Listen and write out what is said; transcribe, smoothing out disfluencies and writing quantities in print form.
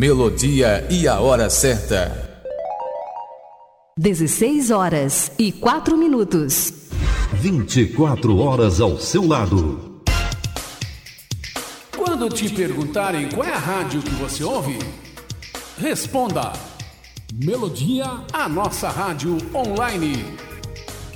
melodia e a hora certa. 16h04. 24 horas ao seu lado. Quando te perguntarem qual é a rádio que você ouve, responda: Melodia, a nossa rádio online.